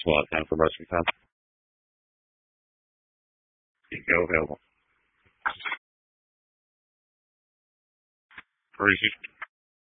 a lot of time for wrestling time. Go, hell. Crazy.